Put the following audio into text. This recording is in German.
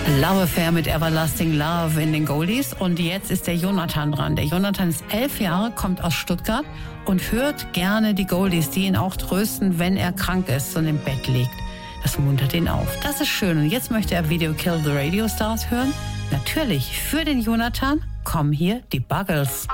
Love Affair mit Everlasting Love in den Goldies. Und jetzt ist der Jonathan dran. Der Jonathan ist 11 Jahre, kommt aus Stuttgart und hört gerne die Goldies, die ihn auch trösten, wenn er krank ist und im Bett liegt. Das muntert ihn auf. Das ist schön. Und jetzt möchte er Video Kill the Radio Stars hören. Natürlich, für den Jonathan kommen hier die Buggles.